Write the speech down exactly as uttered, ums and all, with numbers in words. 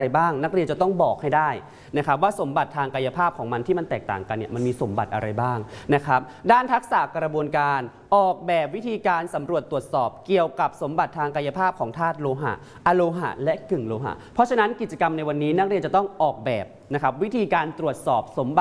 อะไรบ้างนักเรียนจะต้องบอกให้ได้นะครับว่าสมบัติทางกายภาพของมันที่มันแตกต่างกันเนี่ยมันมีสมบัติอะไรบ้างนะครับด้านทักษะกระบวนการออกแบบวิธีการสำรวจตรวจสอบเกี่ยวกับสมบัติทางกายภาพของธาตุโลหะอะโลหะและกึ่งโลหะเพราะฉะนั้นกิจกรรมในวันนี้นักเรียนจะต้องออกแบบนะครับวิธีการตรวจสอบสมบัติ